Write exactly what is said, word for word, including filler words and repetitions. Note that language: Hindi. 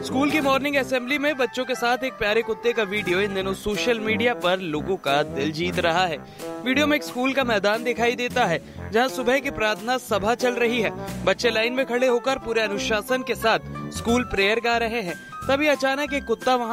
स्कूल की मॉर्निंग असेंबली में बच्चों के साथ एक प्यारे कुत्ते का वीडियो इन दिनों सोशल मीडिया पर लोगों का दिल जीत रहा है। वीडियो में एक स्कूल का मैदान दिखाई देता है जहां सुबह की प्रार्थना सभा चल रही है। बच्चे लाइन में खड़े होकर पूरे अनुशासन के साथ स्कूल प्रेयर गा रहे हैं। तभी अचानक एक कुत्ता वहां